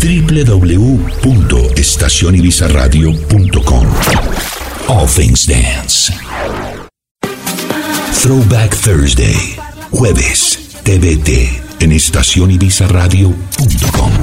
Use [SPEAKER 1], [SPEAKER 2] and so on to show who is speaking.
[SPEAKER 1] www.estacionibizarradio.com. All Things Dance. Throwback Thursday, jueves, TBT, en estacionibizarradio.com.